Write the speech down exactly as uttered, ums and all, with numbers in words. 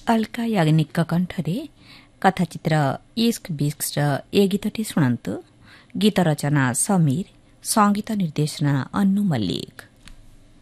ଅଲକା ୟାଗ୍ନିକଙ୍କ କଣ୍ଠରେ କଥାଚିତ୍ର ଇସ୍କ ବିସ୍କର ଏ ଗୀତଟି ଶୁଣନ୍ତୁ। ଗୀତ ରଚନା ସମୀର, ସଙ୍ଗୀତ ନିର୍ଦ୍ଦେଶନା ଅନୁ ମଲ୍ଲିକ।